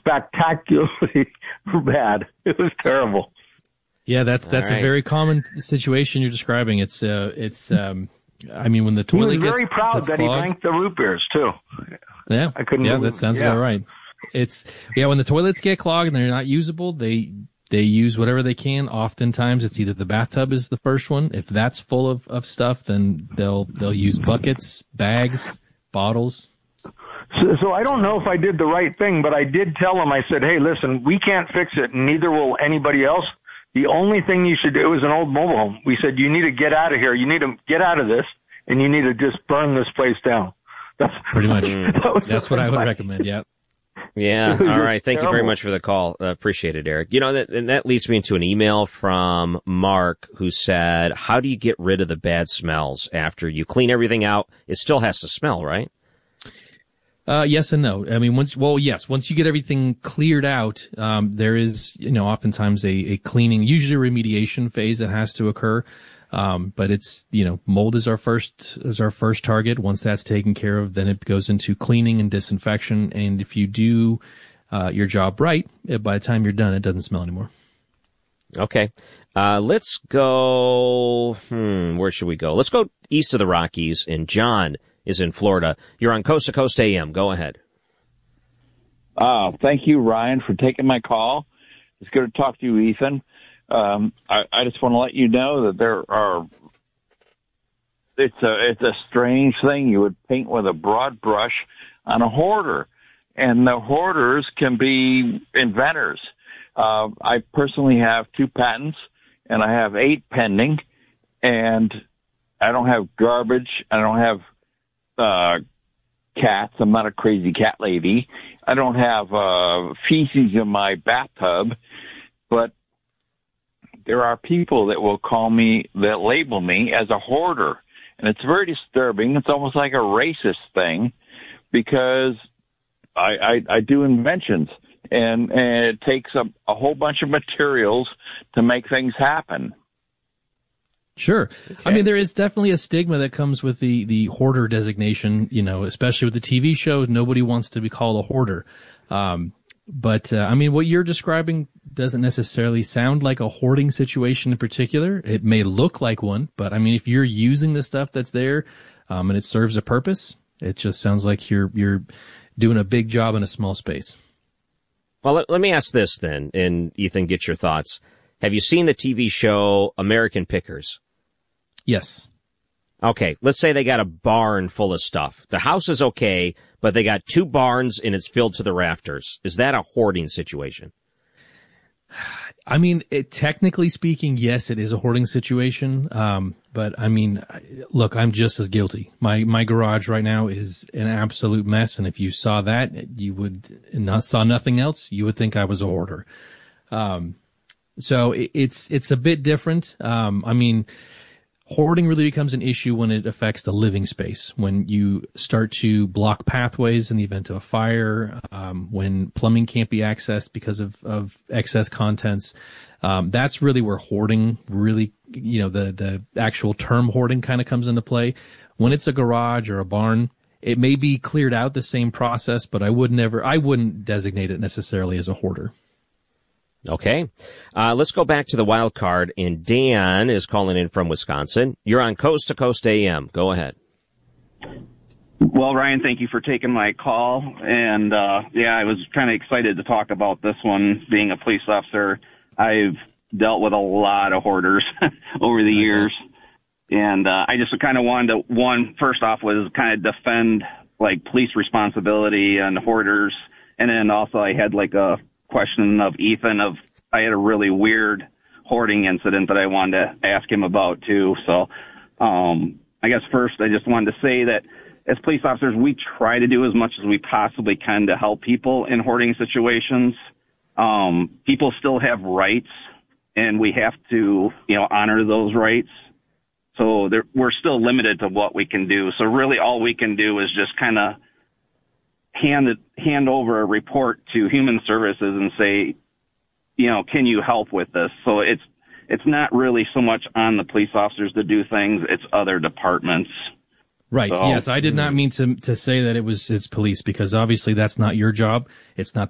spectacularly bad. It was terrible. Yeah, that's right. a very common situation you're describing. I mean, when the toilet he was very proud that clogged, he drank the root beers too. Yeah, I couldn't. Yeah, that sounds about right. When the toilets get clogged and they're not usable, they use whatever they can. Oftentimes, it's either the bathtub is the first one. If that's full of stuff, then they'll use buckets, bags, bottles. So I don't know if I did the right thing, but I did tell him. I said, "Hey, listen, we can't fix it, and neither will anybody else. The only thing you should do," it was an old mobile home. We said, "You need to get out of here. You need to get out of this, and you need to just burn this place down." That's pretty much. That's what I would recommend. Yeah. Yeah. All right. Thank you very much for the call. Appreciate it, Eric. You know, that leads me into an email from Mark who said, how do you get rid of the bad smells after you clean everything out? It still has to smell, right? Yes and no. I mean, once you get everything cleared out, there is, oftentimes a cleaning, usually a remediation phase that has to occur. But it's, mold is our first target. Once that's taken care of, then it goes into cleaning and disinfection. And if you do, your job right, by the time you're done, it doesn't smell anymore. Okay. Let's go, where should we go? Let's go east of the Rockies, and John is in Florida. You're on Coast to Coast AM. Go ahead. Thank you, Ryan, for taking my call. It's good to talk to you, Ethan. I just want to let you know that it's a strange thing. You would paint with a broad brush on a hoarder, and the hoarders can be inventors. I personally have 2 patents, and I have 8 pending, and I don't have garbage. I don't have cats. I'm not a crazy cat lady. I don't have feces in my bathtub, but there are people that will that label me as a hoarder, and it's very disturbing. It's almost like a racist thing, because I do inventions, and it takes a whole bunch of materials to make things happen. Sure. Okay. I mean, there is definitely a stigma that comes with the hoarder designation, especially with the TV show. Nobody wants to be called a hoarder. But I mean, what you're describing doesn't necessarily sound like a hoarding situation in particular. It may look like one, but I mean, if you're using the stuff that's there, and it serves a purpose, it just sounds like you're doing a big job in a small space. Well, let me ask this then, and Ethan, get your thoughts. Have you seen the TV show American Pickers? Yes. Okay, let's say they got a barn full of stuff. The house is okay, but they got 2 barns and it's filled to the rafters. Is that a hoarding situation? I mean, technically speaking, yes, it is a hoarding situation. But I mean, look, I'm just as guilty. My garage right now is an absolute mess. And if you saw that, saw nothing else, you would think I was a hoarder. So it's a bit different. I mean, hoarding really becomes an issue when it affects the living space, when you start to block pathways in the event of a fire, when plumbing can't be accessed because of excess contents. That's really where hoarding really, the actual term hoarding kind of comes into play. When it's a garage or a barn, it may be cleared out the same process, but I wouldn't designate it necessarily as a hoarder. Okay. Let's go back to the wild card, and Dan is calling in from Wisconsin. You're on Coast to Coast AM. Go ahead. Well, Ryan, thank you for taking my call. And, I was kind of excited to talk about this one. Being a police officer, I've dealt with a lot of hoarders over the years. And, I just kind of wanted to, first off was kind of defend like police responsibility and hoarders. And then also I had like a question of Ethan I had a really weird hoarding incident that I wanted to ask him about too. So, I guess first I just wanted to say that as police officers, we try to do as much as we possibly can to help people in hoarding situations. People still have rights, and we have to, honor those rights. So we're still limited to what we can do. So really all we can do is just kind of hand over a report to Human Services and say, can you help with this? So it's not really so much on the police officers to do things, it's other departments. Right. So, yes, I did not mean to say that it's police, because obviously that's not your job. It's not